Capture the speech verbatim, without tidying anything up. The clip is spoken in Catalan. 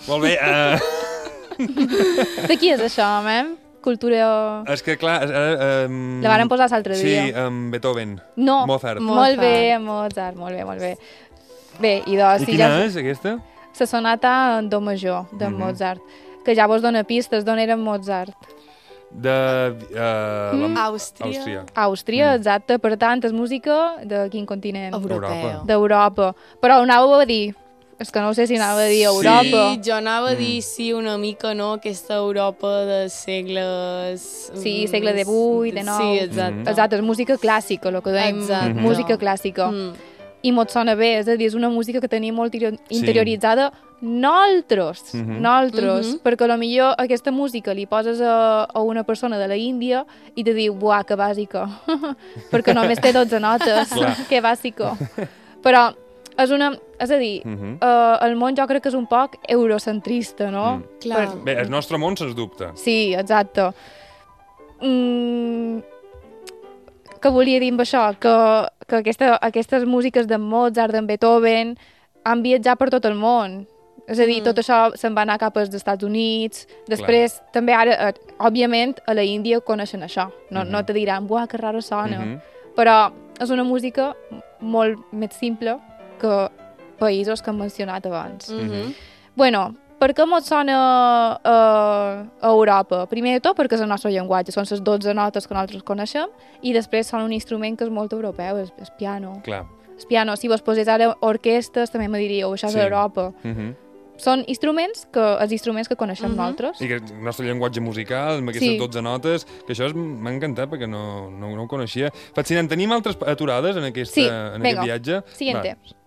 Molt bé. Uh... De qui és això, mem? Cultura... És que, clar... Uh, um... La varen posar l'altre dia. Sí, amb Beethoven. No. Mozart. Molt bé, Mozart, molt bé, molt bé. Bé, i doncs... I quina ja... és, aquesta? La sonata en do major, de mm -hmm. Mozart, que ja vos dona pistes d'on era Mozart. De... Uh, mm. Àustria. Àustria, Àustria mm. exacte. Per tant, és música de quin continent? Europeu. D'Europa. Però anàveu a dir... És que no sé si anava a dir Europa. Sí, jo anava a dir, sí, una mica, no?, aquesta Europa de segles... Sí, segle divuit, dinou. Sí, exacte. Exacte, és música clàssica, el que dèiem, exacte. música clàssica. Mm. I mos sona bé, és a dir, és una música que tenim molt interioritzada nosaltres, mm -hmm. nosaltres, mm -hmm. perquè potser aquesta música li poses a, a una persona de la Índia i te diu, buah, que bàsica, perquè només té dotze notes, que bàsico. Però és una... És a dir, mm -hmm. uh, el món jo crec que és un poc eurocentrista, no? Mm. Clar. Per... Bé, el nostre món sens dubte. Sí, exacte. Mm... Què volia dir amb això? Que, que aquesta, aquestes músiques de Mozart, de Beethoven, han viatjat per tot el món. És a dir, mm. tot això se'n va anar cap als Estats Units. Després, clar. També ara, òbviament, a la Índia coneixen això. No, mm -hmm. no te diran, buah, que raro sona. Mm -hmm. Però és una música molt més simple que països que hem mencionat abans. Mm -hmm. Bueno, per què mos sona a, a Europa? Primer de tot perquè és el nostre llenguatge, són les dotze notes que nosaltres coneixem, i després són un instrument que és molt europeu, és el piano. Clar. El piano, si vos posés ara orquestes, també me diríeu, això és sí. Europa. Mm -hmm. Són instruments que, els instruments que coneixem mm -hmm. nosaltres. I que el nostre llenguatge musical, amb aquestes sí. dotze notes, que això m'ha encantat perquè no, no, no ho coneixia. Fascinant. Tenim altres aturades en, aquesta, sí. en Venga. aquest viatge? Siguiente. Va.